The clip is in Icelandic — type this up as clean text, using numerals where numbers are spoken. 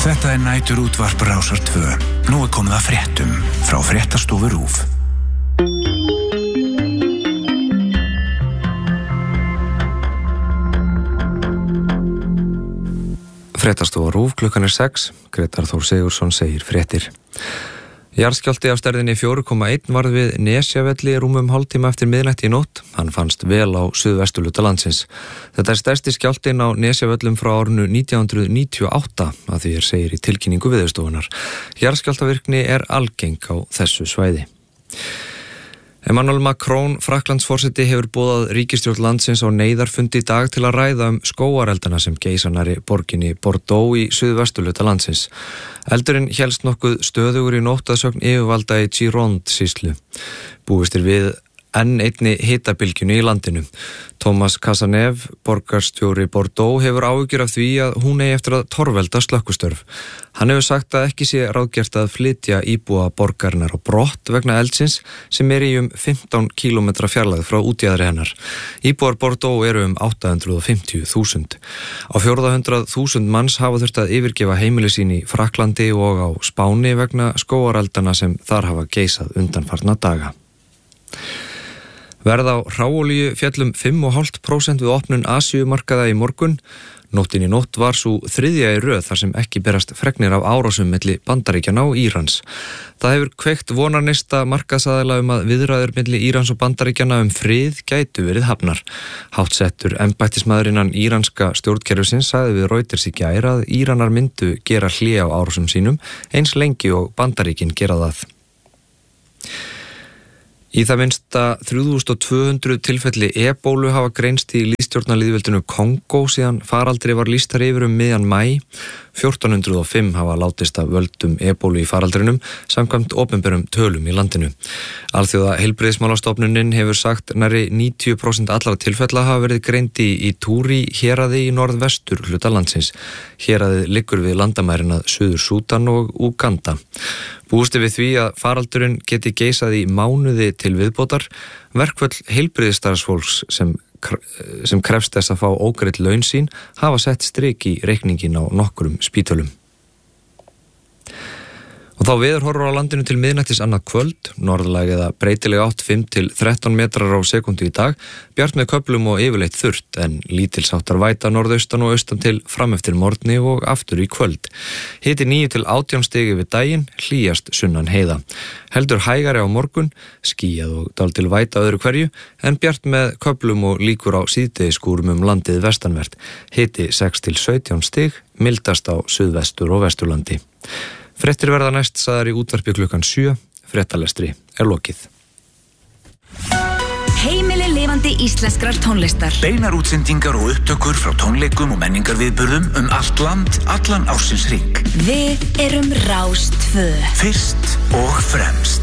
Þetta nætur útvarp Rásar 2. Nú komið að fréttum frá fréttastofu RÚV. Fréttastofa RÚV, klukkan 6. Grétar Þór Sigurðsson segir fréttir. Jarðskjálfti af stærðinni 4,1 varð við Nesjavelli rúmum hálftíma eftir miðnætti í nótt. Hann fannst vel á suðvesturhluta landsins. Þetta stærsti skjálftinn á Nesjavöllum frá árinu 1998, að því segir í tilkynningu Veðurstofunnar. Jarðskjálftavirkni algeng á þessu svæði. Emmanuel Macron, Frakklandsforseti, hefur boðað ríkisstjórn landsins á neyðarfundi í dag til að ræða skógareldana sem geisa nærri borginni Bordeaux í suðvesturhluta landsins. Eldurinn hélst nokkuð stöðugur í nótt að sögn yfirvalda í Gironde sýslu. Búist við enn einni hitabylgjunni í landinu. Thomas Cazeneuve, borgarstjóri Bordeaux, hefur áhyggjur af því að hún eigi eftir að torvelda slökkvistörf. Hann hefur sagt að ekki sé ráðgert að flytja íbúa borgarinnar á brott vegna eldsins sem í 15 km fjarlægð frá útjaðri hennar. Íbúar Bordeaux eru 850.000. Á 400.000 manns hafa þurft að yfirgefa heimili sín í Frakklandi og á Spáni vegna skógareldana sem þar hafa geisað undanfarna daga. Verð á hráolíu féll 5,5% við opnun Asíumarkaða í morgun. Nóttin í nótt var sú þriðja í röð þar sem ekki berast fregnir af árásum milli Bandaríkjanna og Írans. Það hefur kveikt vonarneista markaðsaðila að viðræður milli Írans og Bandaríkjanna frið gætu verið hafnar. Háttsettur embættismaður innan íranska stjórnkerfisins sagði við Reuters í gær að Íranar myndu gera hlé á árásum sínum eins lengi og Bandaríkin gera það. Í það minnsta 3200 tilfelli ebólu hafa greinst í lýðstjórnarlýðveldinu Kongó síðan faraldri var lýst þar yfir miðjan maí. 1405 hafa látist af völdum ebólu í faraldrinum samkvæmt opinberum tölum í landinu. Alþjóða heilbrigðismálastofnunin hefur sagt nærri 90% allra tilfella hafa verið greind í Túrí héraði í norðvestur hluta landsins. Héraðið liggur við landamærin að Suður Súdan og Úganda. Búist við því að faraldurinn geti geisað í mánuði til viðbótar. Verkföll heilbrigðisstarfsfólks sem krefst þess að fá ógreidd laun sín hafa sett strik í reikningin á nokkrum spítölum. Og þá veðurhorfur á landinu til miðnættis annað kvöld, norðlæg eða breytileg átt 5 til 13 metrar á sekundu í dag, bjart með köflum og yfirleitt þurrt en lítilsháttar væta norðaustan og austan til frameftir morgni og aftur í kvöld. Hiti 9 til 18 stig yfir daginn, hlýjast sunnan heiða. Heldur hægari á morgun, skýjað og dálítil væta öðru hverju, en bjart með köflum og líkur á síðdegisskúrum landið vestanvert. Hiti 6 til 17 stig, mildast á suðvestur og vesturlandi. Fréttir verða næst sagðar í útvarpi klukkan 7. Fréttalestri lokið. Heimili lifandi íslenskrar tónlistar. Beinar útsendingar og upptökur frá tónleikum og menningarviðburðum allt land, allan ársins hring. Við erum Rás 2. Fyrst og fremst.